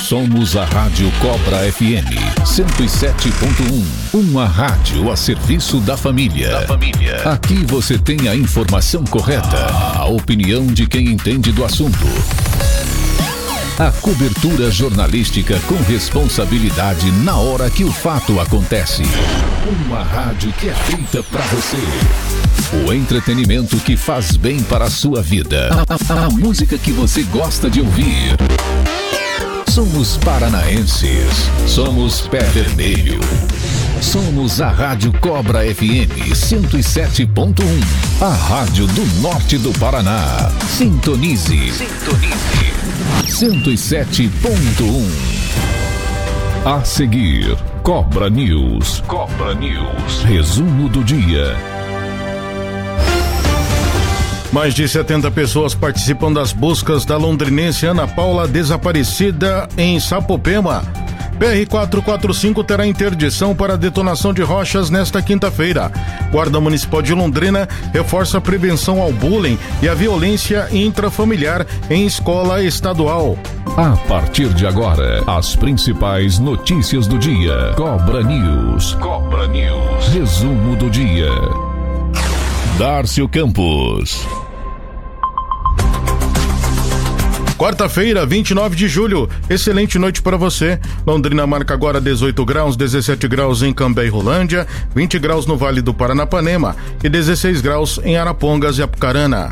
Somos a Rádio Cobra FM 107.1, uma rádio a serviço da família. Aqui você tem a informação correta, a opinião de quem entende do assunto. A cobertura jornalística com responsabilidade na hora que o fato acontece. Uma rádio que é feita pra você. O entretenimento que faz bem para a sua vida. A música que você gosta de ouvir. Somos paranaenses. Somos pé vermelho. Somos a Rádio Cobra FM 107.1. A rádio do norte do Paraná. Sintonize. 107.1. A seguir, Cobra News. Resumo do dia. Mais de 70 pessoas participam das buscas da londrinense Ana Paula desaparecida em Sapopema. BR-445 terá interdição para detonação de rochas nesta quinta-feira. Guarda Municipal de Londrina reforça a prevenção ao bullying e à violência intrafamiliar em escola estadual. A partir de agora, as principais notícias do dia. Cobra News. Resumo do dia. Dárcio Campos. Quarta-feira, 29 de julho. Excelente noite para você. Londrina marca agora 18 graus, 17 graus em Cambé e Rolândia, 20 graus no Vale do Paranapanema e 16 graus em Arapongas e Apucarana.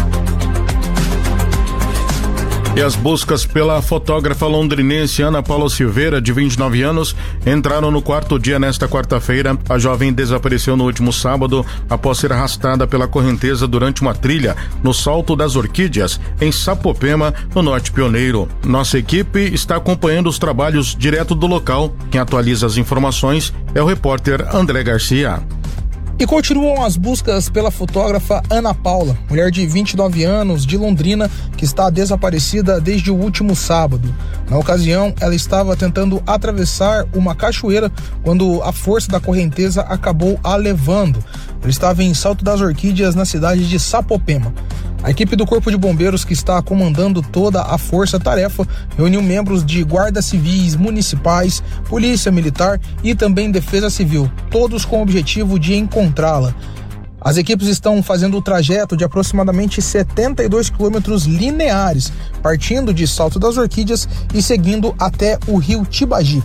E as buscas pela fotógrafa londrinense Ana Paula Silveira, de 29 anos, entraram no quarto dia nesta quarta-feira. A jovem desapareceu no último sábado após ser arrastada pela correnteza durante uma trilha no Salto das Orquídeas, em Sapopema, no Norte Pioneiro. Nossa equipe está acompanhando os trabalhos direto do local. Quem atualiza as informações é o repórter André Garcia. E continuam as buscas pela fotógrafa Ana Paula, mulher de 29 anos, de Londrina, que está desaparecida desde o último sábado. Na ocasião, ela estava tentando atravessar uma cachoeira quando a força da correnteza acabou a levando. Ela estava em Salto das Orquídeas, na cidade de Sapopema. A equipe do Corpo de Bombeiros, que está comandando toda a força-tarefa, reuniu membros de guardas civis, municipais, polícia militar e também defesa civil, todos com o objetivo de encontrá-la. As equipes estão fazendo o trajeto de aproximadamente 72 quilômetros lineares, partindo de Salto das Orquídeas e seguindo até o rio Tibagi.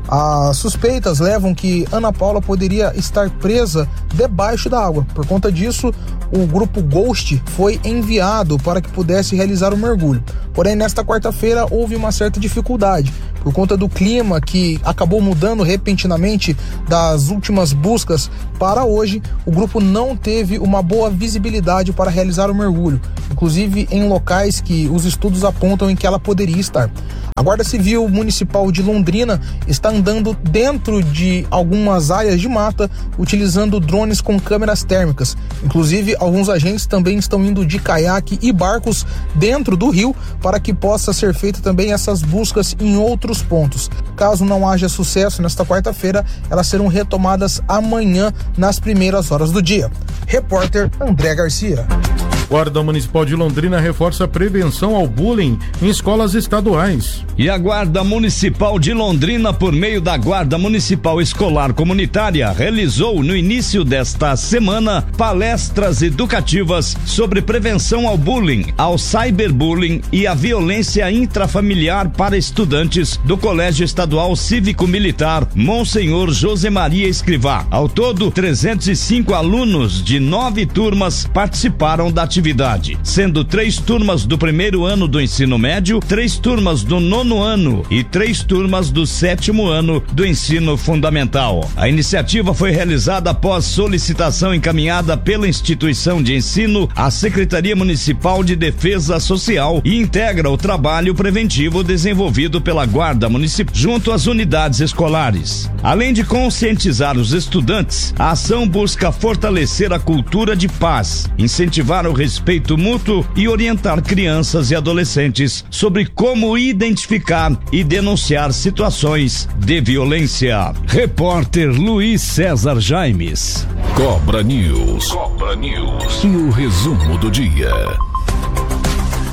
As suspeitas levam que Ana Paula poderia estar presa debaixo da água. Por conta disso, o grupo Ghost foi enviado para que pudesse realizar o mergulho. Porém, nesta quarta-feira houve uma certa dificuldade por conta do clima que acabou mudando repentinamente das últimas buscas para hoje. O grupo não teve uma boa visibilidade para realizar o mergulho, inclusive em locais que os estudos apontam em que ela poderia estar. A Guarda Civil Municipal de Londrina está andando dentro de algumas áreas de mata, utilizando drones com câmeras térmicas. Inclusive, alguns agentes também estão indo de caiaque e barcos dentro do rio para que possa ser feita também essas buscas em outros pontos. Caso não haja sucesso nesta quarta-feira, elas serão retomadas amanhã nas primeiras horas do dia. Repórter André Garcia. Guarda Municipal de Londrina reforça a prevenção ao bullying em escolas estaduais. E a Guarda Municipal de Londrina, por meio da Guarda Municipal Escolar Comunitária, realizou no início desta semana palestras educativas sobre prevenção ao bullying, ao cyberbullying e à violência intrafamiliar para estudantes do Colégio Estadual Cívico-Militar Monsenhor José Maria Escrivá. Ao todo, 305 alunos de 9 turmas participaram da atividade, sendo 3 turmas do primeiro ano do ensino médio, 3 turmas do 9º ano e 3 turmas do 7º ano do ensino fundamental. A iniciativa foi realizada após solicitação encaminhada pela instituição de ensino à Secretaria Municipal de Defesa Social e integra o trabalho preventivo desenvolvido pela Guarda Municipal junto às unidades escolares. Além de conscientizar os estudantes, a ação busca fortalecer a cultura de paz, incentivar o respeito mútuo e orientar crianças e adolescentes sobre como identificar e denunciar situações de violência. Repórter Luiz César Jaimes. Cobra News. E o resumo do dia.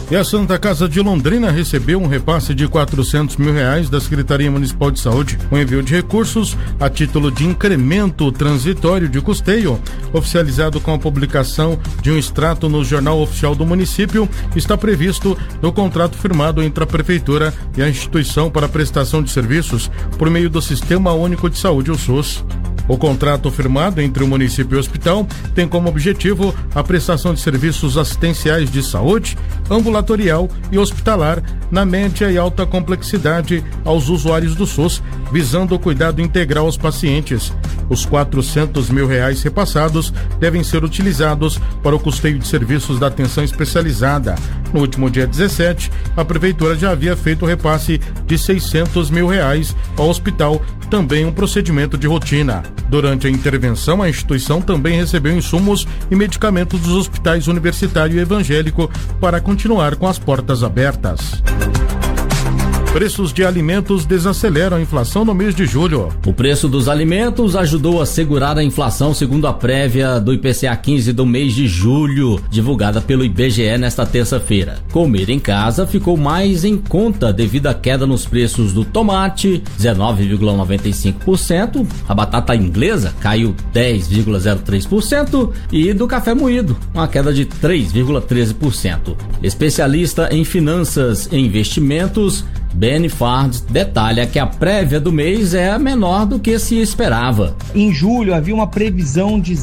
E a Santa Casa de Londrina recebeu um repasse de R$400 mil da Secretaria Municipal de Saúde. O envio de recursos a título de incremento transitório de custeio, oficializado com a publicação de um extrato no Jornal Oficial do Município, está previsto no contrato firmado entre a Prefeitura e a instituição para prestação de serviços por meio do Sistema Único de Saúde, o SUS. O contrato firmado entre o município e o hospital tem como objetivo a prestação de serviços assistenciais de saúde, ambulatorial e hospitalar na média e alta complexidade aos usuários do SUS, visando o cuidado integral aos pacientes. Os R$400 mil repassados devem ser utilizados para o custeio de serviços da atenção especializada. No último dia 17, a Prefeitura já havia feito o repasse de R$600 mil ao hospital, também um procedimento de rotina. Durante a intervenção, a instituição também recebeu insumos e medicamentos dos hospitais universitário e evangélico para continuar com as portas abertas. Preços de alimentos desaceleram a inflação no mês de julho. O preço dos alimentos ajudou a segurar a inflação, segundo a prévia do IPCA 15 do mês de julho, divulgada pelo IBGE nesta terça-feira. Comer em casa ficou mais em conta devido à queda nos preços do tomate, 19,95%, a batata inglesa caiu 10,03% e do café moído, uma queda de 3,13%. Especialista em finanças e investimentos, Benny Fardes detalha que a prévia do mês é menor do que se esperava. Em julho havia uma previsão de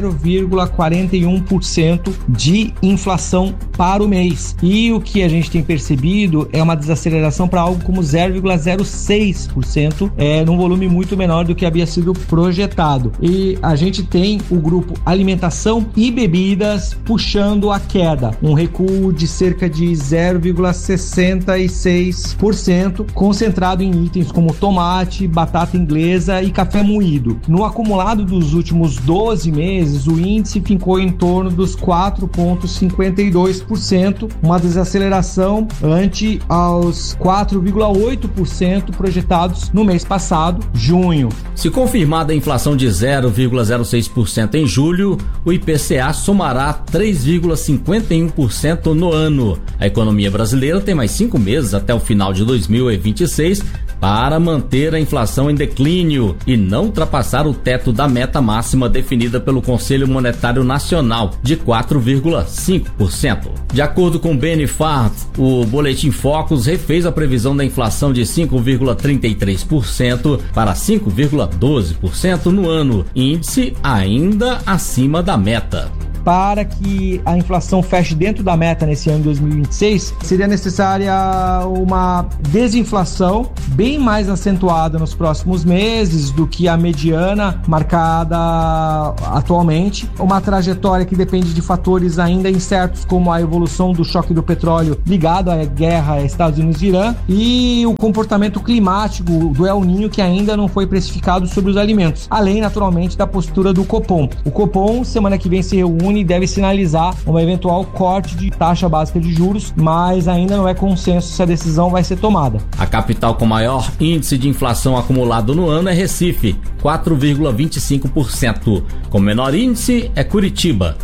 0,41% de inflação para o mês. E o que a gente tem percebido é uma desaceleração para algo como 0,06%, num volume muito menor do que havia sido projetado. E a gente tem o grupo alimentação e bebidas puxando a queda, um recuo de cerca de 0,66%, concentrado em itens como tomate, batata inglesa e café moído. No acumulado dos últimos 12 meses, o índice ficou em torno dos 4,52%, uma desaceleração ante aos 4,8% projetados no mês passado, junho. Se confirmada a inflação de 0,06% em julho, o IPCA somará 3,51% no ano. A economia brasileira tem mais 5 meses até o final de 2026 para manter a inflação em declínio e não ultrapassar o teto da meta máxima definida pelo Conselho Monetário Nacional de 4,5%. De acordo com Benny Fardes, o Boletim Focus refez a previsão da inflação de 5,33% para 5,12% no ano, índice ainda acima da meta. Para que a inflação feche dentro da meta nesse ano de 2026, seria necessária uma desinflação bem mais acentuada nos próximos meses do que a mediana marcada atualmente. Uma trajetória que depende de fatores ainda incertos, como a evolução do choque do petróleo ligado à guerra Estados Unidos e Irã e o comportamento climático do El Niño, que ainda não foi precificado sobre os alimentos, além naturalmente da postura do Copom. O Copom semana que vem se reúne e deve sinalizar um eventual corte de taxa básica de juros, mas ainda não é consenso se a decisão vai ser tomada. A capital com maior índice de inflação acumulado no ano é Recife, 4,25%. Com menor índice é Curitiba,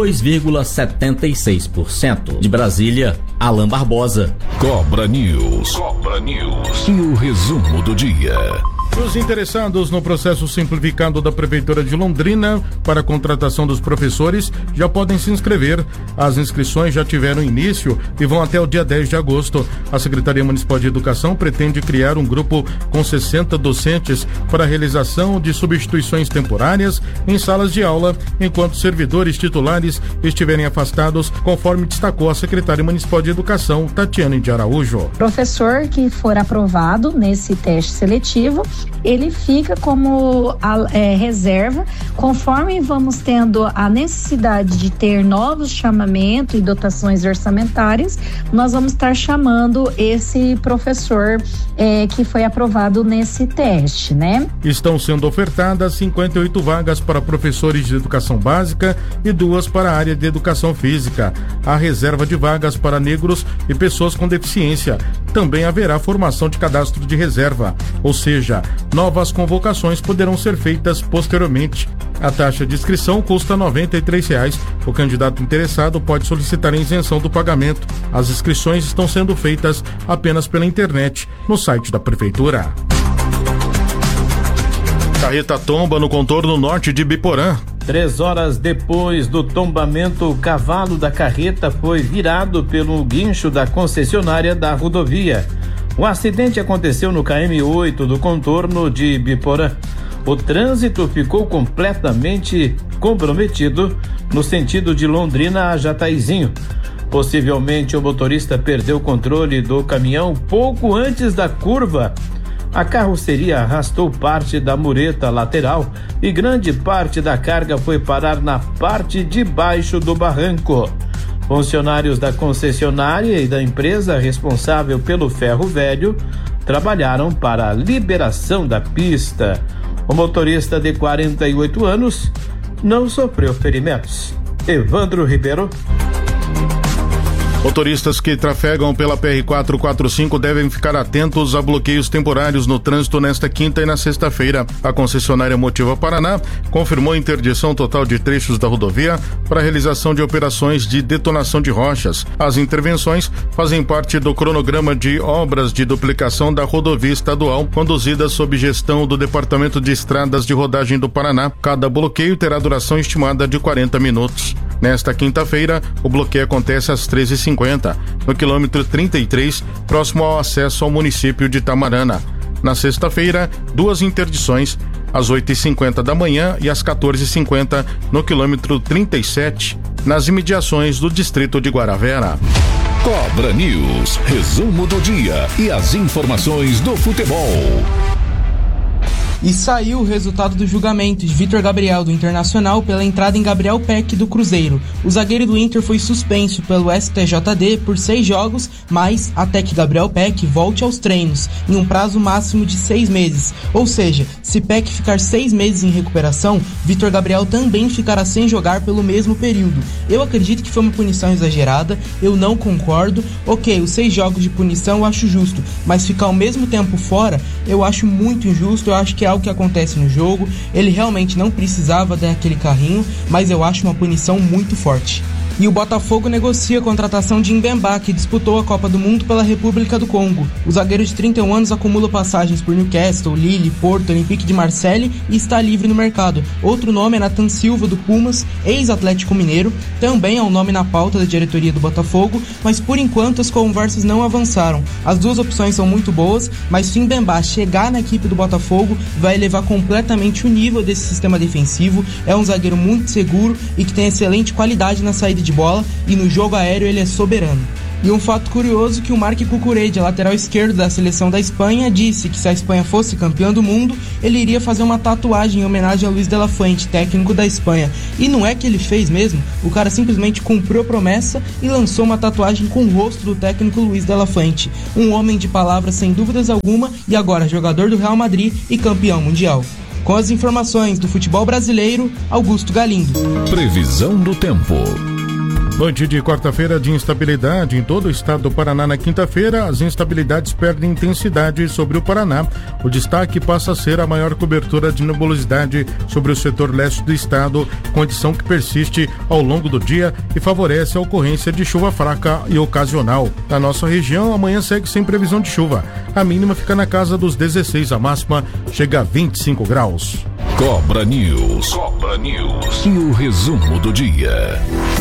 2,76%. De Brasília, Alan Barbosa. Cobra News. E o resumo do dia. Os interessados no processo simplificado da Prefeitura de Londrina para a contratação dos professores já podem se inscrever. As inscrições já tiveram início e vão até o dia 10 de agosto. A Secretaria Municipal de Educação pretende criar um grupo com 60 docentes para a realização de substituições temporárias em salas de aula, enquanto servidores titulares estiverem afastados, conforme destacou a Secretária Municipal de Educação, Tatiane de Araújo. Professor que for aprovado nesse teste seletivo, ele fica como reserva, conforme vamos tendo a necessidade de ter novos chamamentos e dotações orçamentárias, nós vamos estar chamando esse professor que foi aprovado nesse teste, né? Estão sendo ofertadas 58 vagas para professores de educação básica e 2 para a área de educação física. Há reserva de vagas para negros e pessoas com deficiência. Também haverá formação de cadastro de reserva, ou seja, novas convocações poderão ser feitas posteriormente. A taxa de inscrição custa R$ 93. O candidato interessado pode solicitar a isenção do pagamento. As inscrições estão sendo feitas apenas pela internet, no site da Prefeitura. Carreta tomba no contorno norte de Biporã. 3 horas depois do tombamento, o cavalo da carreta foi virado pelo guincho da concessionária da rodovia. O acidente aconteceu no KM8 do contorno de Biporã. O trânsito ficou completamente comprometido no sentido de Londrina a Jataizinho. Possivelmente o motorista perdeu o controle do caminhão pouco antes da curva. A carroceria arrastou parte da mureta lateral e grande parte da carga foi parar na parte de baixo do barranco. Funcionários da concessionária e da empresa responsável pelo ferro velho trabalharam para a liberação da pista. O motorista de 48 anos não sofreu ferimentos. Evandro Ribeiro. Motoristas que trafegam pela PR-445 devem ficar atentos a bloqueios temporários no trânsito nesta quinta e na sexta-feira. A concessionária Motiva Paraná confirmou interdição total de trechos da rodovia para a realização de operações de detonação de rochas. As intervenções fazem parte do cronograma de obras de duplicação da rodovia estadual, conduzidas sob gestão do Departamento de Estradas de Rodagem do Paraná. Cada bloqueio terá duração estimada de 40 minutos. Nesta quinta-feira, o bloqueio acontece às 13h50, no quilômetro 33, próximo ao acesso ao município de Itamarana. Na sexta-feira, 2 interdições, às 8h50 da manhã e às 14h50, no quilômetro 37, nas imediações do distrito de Guaravera. Cobra News, resumo do dia e as informações do futebol. E saiu o resultado do julgamento de Vitor Gabriel do Internacional pela entrada em Gabriel Peck do Cruzeiro. O zagueiro do Inter foi suspenso pelo STJD por 6 jogos, mas até que Gabriel Peck volte aos treinos, em um prazo máximo de 6 meses. Ou seja, se Peck ficar 6 meses em recuperação, Vitor Gabriel também ficará sem jogar pelo mesmo período. Eu acredito que foi uma punição exagerada, eu não concordo. Ok, os 6 jogos de punição eu acho justo, mas ficar ao mesmo tempo fora, eu acho muito injusto. Eu acho que é algo que acontece no jogo. Ele realmente não precisava daquele carrinho, mas eu acho uma punição muito forte. E o Botafogo negocia a contratação de Mbemba, que disputou a Copa do Mundo pela República do Congo. O zagueiro de 31 anos acumula passagens por Newcastle, Lille, Porto, Olympique de Marseille e está livre no mercado. Outro nome é Nathan Silva, do Pumas, ex-Atlético Mineiro, também é um nome na pauta da diretoria do Botafogo, mas por enquanto as conversas não avançaram. As duas opções são muito boas, mas se Mbemba chegar na equipe do Botafogo, vai elevar completamente o nível desse sistema defensivo. É um zagueiro muito seguro e que tem excelente qualidade na saída de bola, e no jogo aéreo ele é soberano. E um fato curioso que o Marc Cucurella, lateral esquerdo da seleção da Espanha, disse que se a Espanha fosse campeã do mundo, ele iria fazer uma tatuagem em homenagem a Luis de la Fuente, técnico da Espanha. E não é que ele fez mesmo, o cara simplesmente cumpriu a promessa e lançou uma tatuagem com o rosto do técnico Luis de la Fuente. Um homem de palavras sem dúvidas alguma, e agora jogador do Real Madrid e campeão mundial. Com as informações do futebol brasileiro, Augusto Galindo. Previsão do tempo. Noite de quarta-feira de instabilidade em todo o estado do Paraná. Na quinta-feira, as instabilidades perdem intensidade sobre o Paraná. O destaque passa a ser a maior cobertura de nebulosidade sobre o setor leste do estado, condição que persiste ao longo do dia e favorece a ocorrência de chuva fraca e ocasional. Na nossa região, amanhã segue sem previsão de chuva. A mínima fica na casa dos 16, a máxima chega a 25 graus. Cobra News. Cobra News. E o resumo do dia.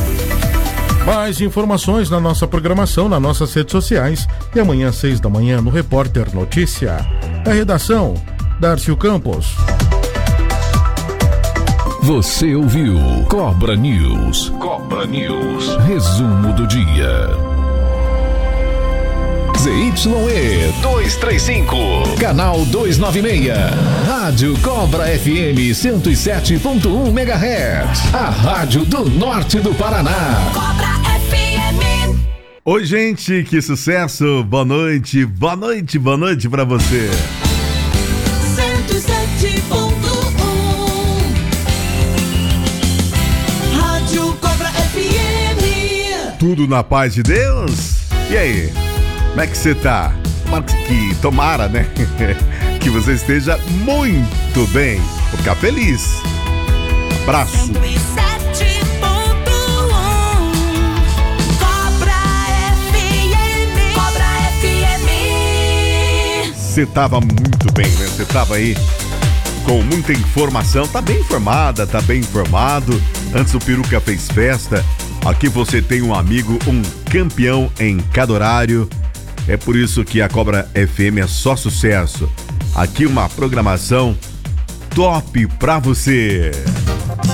Mais informações na nossa programação, nas nossas redes sociais e amanhã às 6 da manhã no Repórter Notícia. A redação, Darcio Campos. Você ouviu Cobra News. Cobra News. Resumo do dia. ZYE 235, canal 296, Rádio Cobra FM 107.1 MHz, a rádio do norte do Paraná. Cobra FM. Oi, gente, que sucesso! Boa noite pra você. 107.1 Rádio Cobra FM. Tudo na paz de Deus? E aí? Como é que você tá? Tomara, né? Que você esteja muito bem. Vou ficar feliz. abraço. Você tava muito bem, né? Você tava aí com muita informação, tá bem informada, tá bem informado. Antes o Peruca fez festa. Aqui você tem um amigo, um campeão em cada horário. É por isso que a Cobra FM é só sucesso. Aqui uma programação top pra você.